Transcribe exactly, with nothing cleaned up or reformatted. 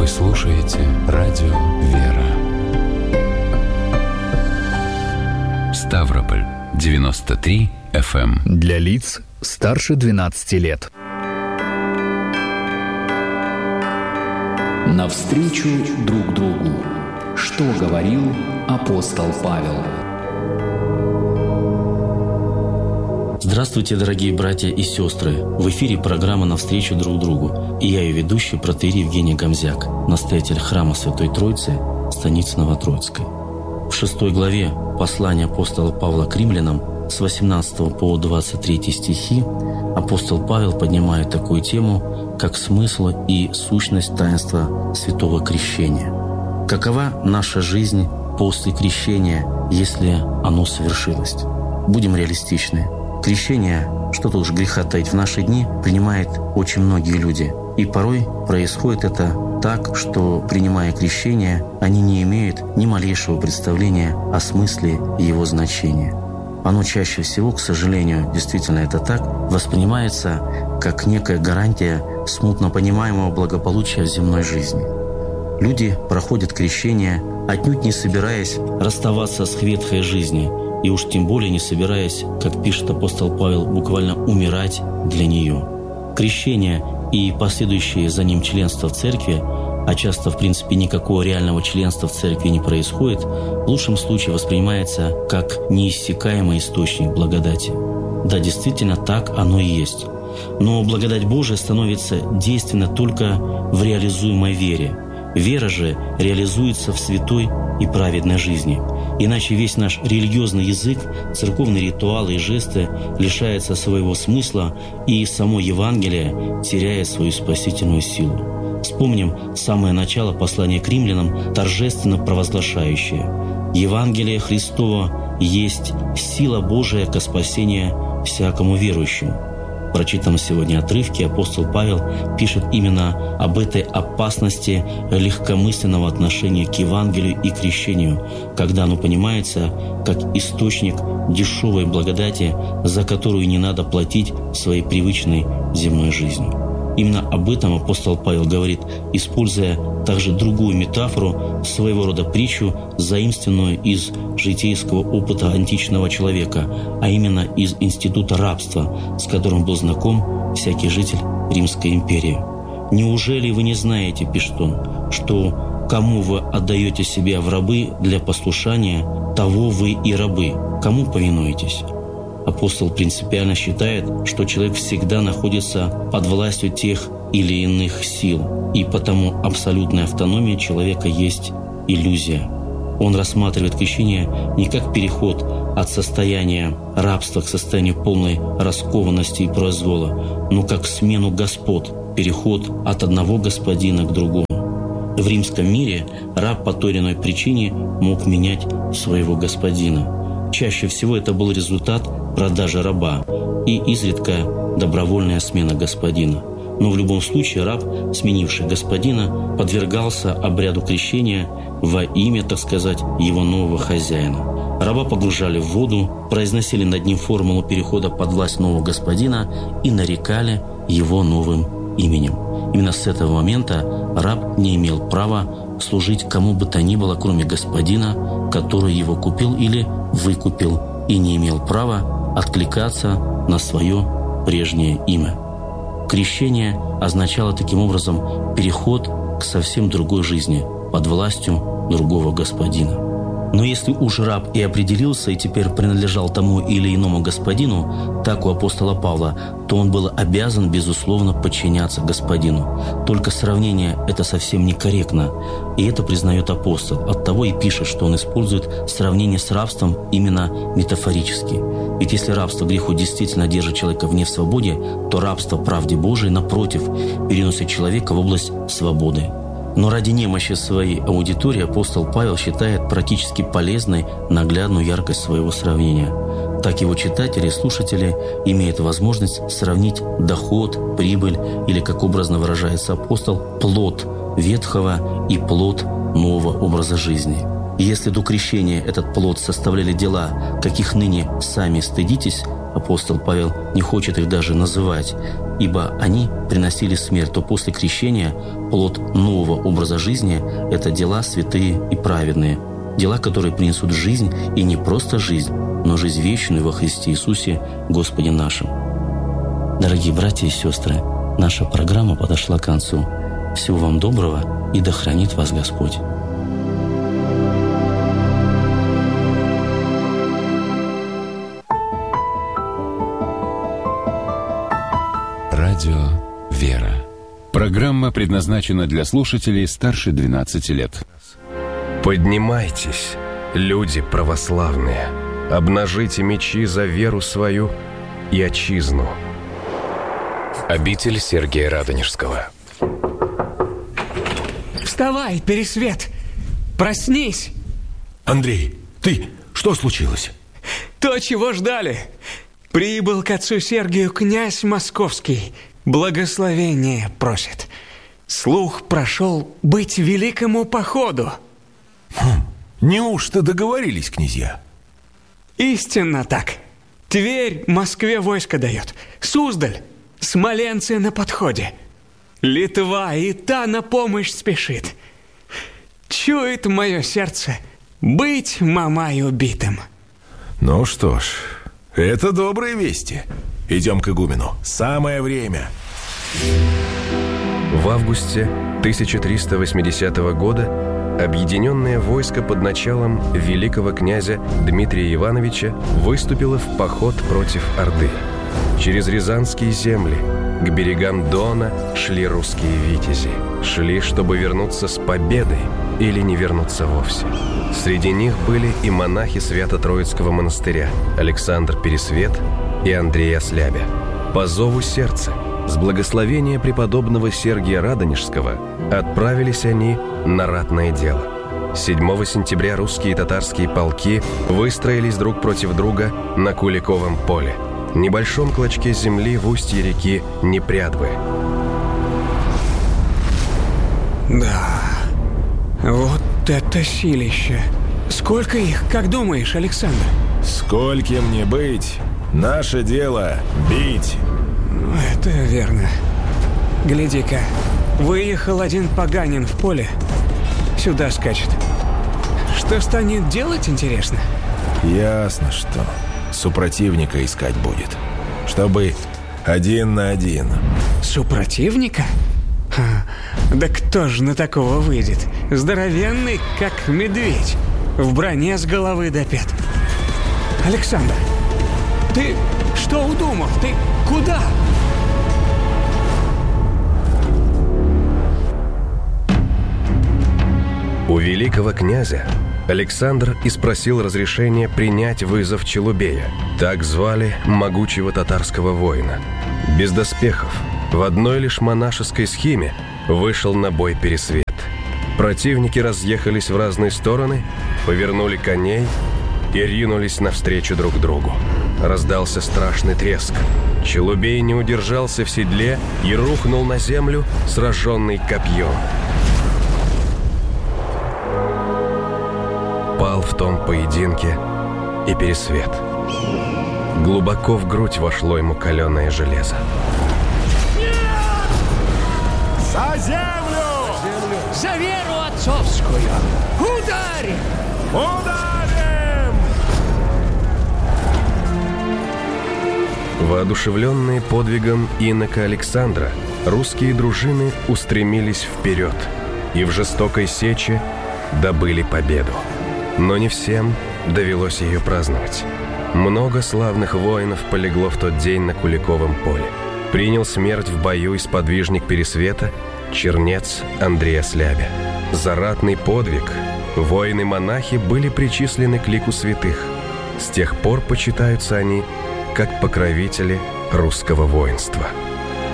слушаете радио «Вера». Ставрополь девяносто три эф эм. Для лиц старше двенадцати лет. Навстречу друг другу. Что говорил апостол Павел? Здравствуйте, дорогие братья и сестры! В эфире программа «Навстречу друг другу». И я ее ведущий, протоиерей Евгений Гомзяк, настоятель храма Святой Троицы, станицы Новотроицкой. В шестой главе послания апостола Павла к римлянам с восемнадцатого по двадцать третий стихи апостол Павел поднимает такую тему, как смысл и сущность таинства святого крещения. Какова наша жизнь после крещения, если оно совершилось? Будем реалистичны. Крещение, что-то уж греха таить, в наши дни принимают очень многие люди. И порой происходит это так, что, принимая крещение, они не имеют ни малейшего представления о смысле и его значении. Оно чаще всего, к сожалению, действительно это так, воспринимается как некая гарантия смутно понимаемого благополучия в земной жизни. Люди проходят крещение, отнюдь не собираясь расставаться с ветхой жизнью, и уж тем более не собираясь, как пишет апостол Павел, буквально умирать для нее. Крещение и последующее за ним членство в церкви, а часто, в принципе, никакого реального членства в церкви не происходит, в лучшем случае воспринимается как неиссякаемый источник благодати. Да, действительно, так оно и есть. Но благодать Божия становится действенна только в реализуемой вере. Вера же реализуется в святой и праведной жизни. Иначе весь наш религиозный язык, церковные ритуалы и жесты лишаются своего смысла, и само Евангелие теряет свою спасительную силу. Вспомним самое начало послания к римлянам, торжественно провозглашающее: «Евангелие Христово есть сила Божия ко спасению всякому верующему». В прочитанном сегодня отрывке апостол Павел пишет именно об этой опасности легкомысленного отношения к Евангелию и крещению, когда оно понимается как источник дешевой благодати, за которую не надо платить своей привычной земной жизнью. Именно об этом апостол Павел говорит, используя также другую метафору, своего рода притчу, заимствованную из житейского опыта античного человека, а именно из института рабства, с которым был знаком всякий житель Римской империи. «Неужели вы не знаете, — пишет он, — что кому вы отдаете себя в рабы для послушания, того вы и рабы, кому повинуетесь?» Апостол принципиально считает, что человек всегда находится под властью тех или иных сил, и потому абсолютная автономия человека есть иллюзия. Он рассматривает крещение не как переход от состояния рабства к состоянию полной раскованности и произвола, но как смену господ, переход от одного господина к другому. В римском мире раб по той или иной причине мог менять своего господина. Чаще всего это был результат продажи раба и изредка добровольная смена господина. Но в любом случае раб, сменивший господина, подвергался обряду крещения во имя, так сказать, его нового хозяина. Раба погружали в воду, произносили над ним формулу перехода под власть нового господина и нарекали его новым именем. Именно с этого момента раб не имел права служить кому бы то ни было, кроме господина, который его купил или выкупил, и не имел права откликаться на свое прежнее имя. Крещение означало таким образом переход к совсем другой жизни, под властью другого господина. Но если уж раб и определился и теперь принадлежал тому или иному господину, так у апостола Павла, то он был обязан, безусловно, подчиняться господину. Только сравнение это совсем некорректно, и это признает апостол. Оттого и пишет, что он использует сравнение с рабством именно метафорически. Ведь если рабство греху действительно держит человека вне в свободе, то рабство правде Божией, напротив, переносит человека в область свободы. Но ради немощи своей аудитории апостол Павел считает практически полезной наглядную яркость своего сравнения. Так его читатели и слушатели имеют возможность сравнить доход, прибыль или, как образно выражается апостол, плод ветхого и плод нового образа жизни. И если до крещения этот плод составляли дела, каких ныне сами стыдитесь, апостол Павел не хочет их даже называть, ибо они приносили смерть, то после крещения плод нового образа жизни – это дела святые и праведные, дела, которые принесут жизнь, и не просто жизнь, но жизнь вечную во Христе Иисусе, Господе нашим. Дорогие братья и сестры, наша программа подошла к концу. Всего вам доброго, и да хранит вас Господь. Радио «Вера». Программа предназначена для слушателей старше двенадцати лет. Поднимайтесь, люди православные, обнажите мечи за веру свою и отчизну. Обитель Сергия Радонежского. Вставай, Пересвет! Проснись! Андрей, ты... Что случилось? То, чего ждали. Прибыл к отцу Сергию князь Московский. Благословение просит. Слух прошел быть великому походу. Хм, неужто договорились, князья? Истинно так. Тверь Москве войско дает. Суздаль, смоленцы на подходе. Литва и та на помощь спешит. Чует мое сердце быть Мамай убитым. Ну что ж, это добрые вести. Идем к игумену. Самое время. В августе тысяча триста восьмидесятого года объединенное войско под началом великого князя Дмитрия Ивановича выступило в поход против Орды. Через Рязанские земли к берегам Дона шли русские витязи. Шли, чтобы вернуться с победой или не вернуться вовсе. Среди них были и монахи Свято-Троицкого монастыря Александр Пересвет и Андрей Ослябя. По зову сердца, с благословения преподобного Сергия Радонежского, отправились они на ратное дело. седьмого сентября русские и татарские полки выстроились друг против друга на Куликовом поле, небольшом клочке земли в устье реки Непрядвы. Да, вот это силище. Сколько их, как думаешь, Александр? Скольким не быть, наше дело бить. Это верно. Гляди-ка, выехал один поганин в поле, сюда скачет. Что станет делать, интересно? Ясно, что супротивника искать будет, чтобы один на один. Супротивника? Ха, да кто же на такого выйдет? Здоровенный, как медведь, в броне с головы до пят. Александр, ты что удумал? Ты куда? У великого князя Александр и спросил разрешения принять вызов Челубея. Так звали могучего татарского воина. Без доспехов, в одной лишь монашеской схиме, вышел на бой Пересвет. Противники разъехались в разные стороны, повернули коней и ринулись навстречу друг другу. Раздался страшный треск. Челубей не удержался в седле и рухнул на землю, сраженный копьем. Пал в том поединке и Пересвет. Глубоко в грудь вошло ему каленое железо. За землю! За веру отцовскую! Ударим! Ударим! Воодушевленные подвигом инока Александра, русские дружины устремились вперед и в жестокой сече добыли победу. Но не всем довелось ее праздновать. Много славных воинов полегло в тот день на Куликовом поле. Принял смерть в бою и сподвижник Пересвета, чернец Андрей Ослябя. За ратный подвиг воины-монахи были причислены к лику святых. С тех пор почитаются они как покровители русского воинства.